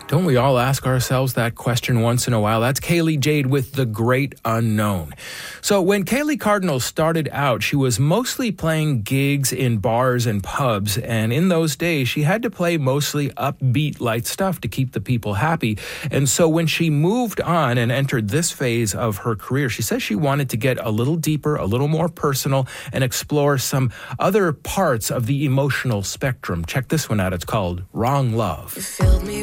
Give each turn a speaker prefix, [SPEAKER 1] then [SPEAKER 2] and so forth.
[SPEAKER 1] Don't we all ask ourselves that question once in a while? That's Kaylee Jade with The Great Unknown. So when Kaylee Cardinal started out, she was mostly playing gigs in bars and pubs. And in those days, she had to play mostly upbeat, light stuff to keep the people happy. And so when she moved on and entered this phase of her career, she says she wanted to get a little deeper, a little more personal, and explore some other parts of the emotional spectrum. Check this one out. It's called Wrong Love.
[SPEAKER 2] You filled me